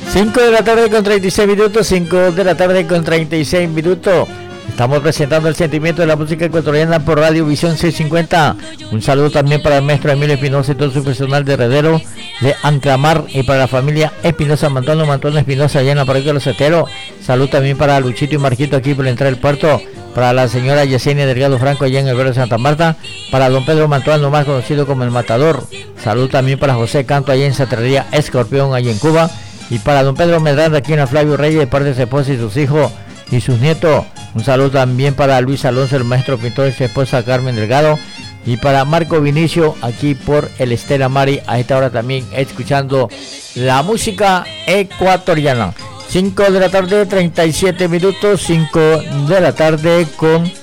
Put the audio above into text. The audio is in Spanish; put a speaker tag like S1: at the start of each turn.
S1: 5 de la tarde con 36 minutos, 5 de la tarde con 36 minutos. Estamos presentando el sentimiento de la música ecuatoriana por Radio Visión 650. Un saludo también para el maestro Emilio Espinosa y todo su personal de Heredero de Anclamar, y para la familia Espinosa Mantón Espinosa allá en la parroquia de Los Seteros. Salud también para Luchito y Marquito aquí por la entrada del puerto. Para la señora Yesenia Delgado Franco allá en el barrio de Santa Marta. Para don Pedro Mantuano, más conocido como el Matador. Salud también para José Canto allá en Satrería Escorpión allá en Cuba. Y para don Pedro Medrano aquí en la Flavio Reyes de parte de su esposa y sus hijos y sus nietos. Un saludo también para Luis Alonso, el maestro pintor, y su esposa Carmen Delgado. Y para Marco Vinicio aquí por el Estela Mari, a esta hora también escuchando la música ecuatoriana. 5 de la tarde 37 minutos, 5 de la tarde con